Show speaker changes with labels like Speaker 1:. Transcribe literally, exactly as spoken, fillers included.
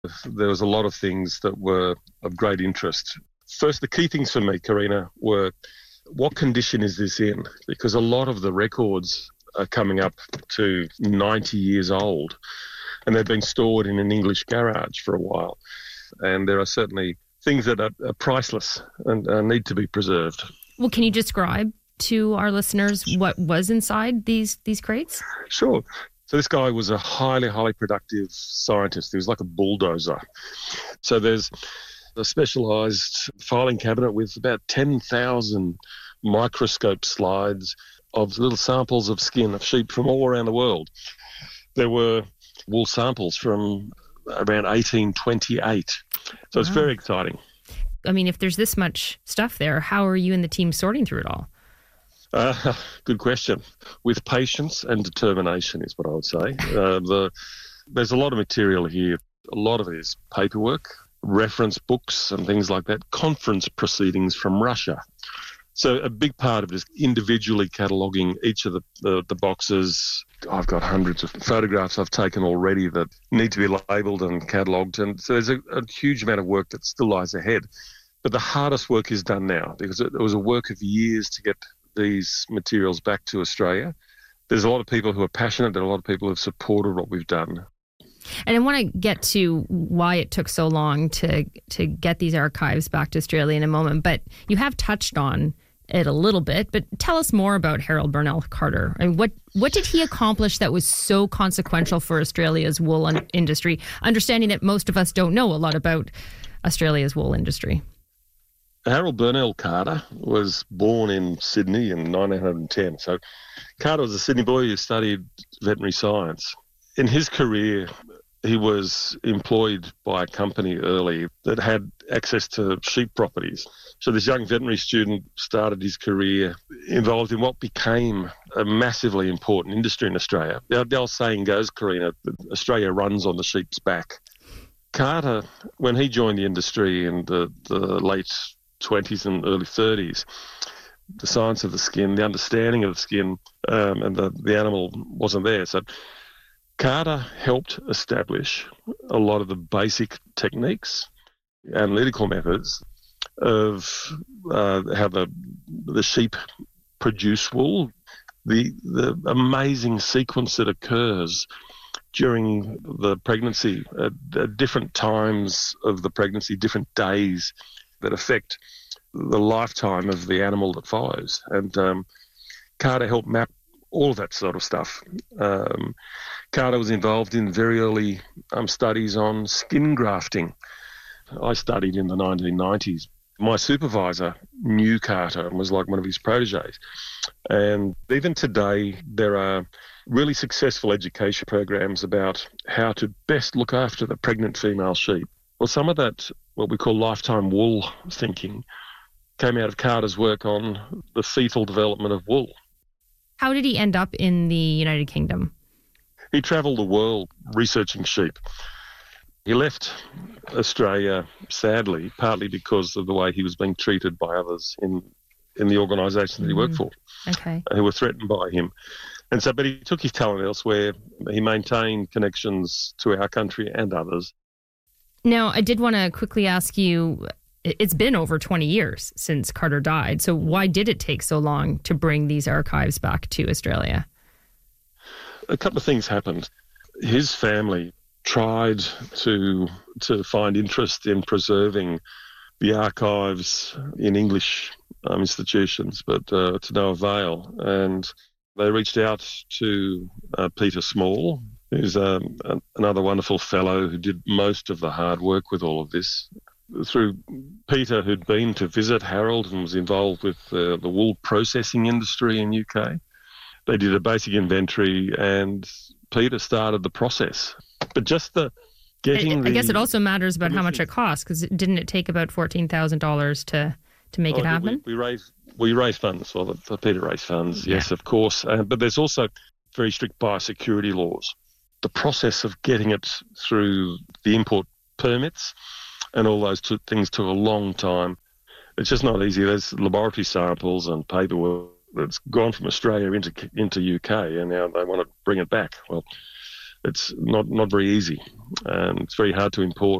Speaker 1: There was a lot of things that were of great interest. First, the key things for me, Karina, were what condition is this in? Because a lot of the records are coming up to ninety years old, and they've been stored in an English garage for a while. And there are certainly things that are, are priceless and uh, need to be preserved.
Speaker 2: Well, can you describe to our listeners what was inside these these crates?
Speaker 1: Sure. So this guy was a highly, highly productive scientist. He was like a bulldozer. So there's a specialised filing cabinet with about ten thousand microscope slides of little samples of skin of sheep from all around the world. There were wool samples from around eighteen twenty-eight. So it's
Speaker 2: Wow.
Speaker 1: very exciting.
Speaker 2: I mean, if there's this much stuff there, how are you and the team sorting through it all?
Speaker 1: Uh, good question. With patience and determination is what I would say. Uh, the, there's a lot of material here. A lot of it is paperwork, reference books and things like that, conference proceedings from Russia. So a big part of it is individually cataloguing each of the, the, the boxes. I've got hundreds of photographs I've taken already that need to be labelled and catalogued. And so there's a, a huge amount of work that still lies ahead. But the hardest work is done now because it, it was a work of years to get these materials back to Australia. There's a lot of people who are passionate. There are a lot of people who have supported what we've done.
Speaker 2: And I want to get to why it took so long to to get these archives back to Australia in a moment, but you have touched on it a little bit. But tell us more about Harold Burnell Carter. I mean, what what did he accomplish that was so consequential for Australia's wool industry? Understanding that most of us don't know a lot about Australia's wool industry.
Speaker 1: Harold Burnell Carter was born in Sydney in nineteen ten. So Carter was a Sydney boy who studied veterinary science. In his career, he was employed by a company early that had access to sheep properties. So this young veterinary student started his career involved in what became a massively important industry in Australia. The, the old saying goes, Karina, that Australia runs on the sheep's back. Carter, when he joined the industry in the, the late twenties and early thirties, the science of the skin, the understanding of the skin, um, and the, the animal wasn't there. So Carter helped establish a lot of the basic techniques, analytical methods of uh, how the the sheep produce wool, the the amazing sequence that occurs during the pregnancy at, at different times of the pregnancy, different days that affect the lifetime of the animal that follows. And um, Carter helped map all of that sort of stuff. Um, Carter was involved in very early um, studies on skin grafting. I studied in the nineteen nineties. My supervisor knew Carter and was like one of his proteges. And even today, there are really successful education programs about how to best look after the pregnant female sheep. Well, some of that, what we call lifetime wool thinking, came out of Carter's work on the fetal development of wool.
Speaker 2: How did he end up in the United Kingdom?
Speaker 1: He travelled the world researching sheep. He left Australia, sadly, partly because of the way he was being treated by others in in the organisation that he worked for,
Speaker 2: Okay.
Speaker 1: who were threatened by him. And so, but he took his talent elsewhere. He maintained connections to our country and others.
Speaker 2: Now, I did want to quickly ask you, it's been over twenty years since Carter died. So why did it take so long to bring these archives back to Australia?
Speaker 1: A couple of things happened. His family tried to to find interest in preserving the archives in English um, institutions, but uh, to no avail. And they reached out to uh, Peter Small, who's um, another wonderful fellow who did most of the hard work with all of this. Through Peter, who'd been to visit Harold and was involved with uh, the wool processing industry in U K, they did a basic inventory and Peter started the process. But just the getting
Speaker 2: I,
Speaker 1: the...
Speaker 2: I guess it also matters about how much it costs, because didn't it take about fourteen thousand dollars to, to make
Speaker 1: oh,
Speaker 2: it happen?
Speaker 1: We, we raise we raise funds, well, the, the Peter raised funds, yes,
Speaker 2: Yeah.
Speaker 1: of course. Uh, but there's also very strict biosecurity laws. The process of getting it through the import permits and all those two things took a long time. It's just not easy. There's laboratory samples and paperwork that's gone from Australia into into U K, and now they want to bring it back. Well, it's not, not very easy, and it's very hard to import.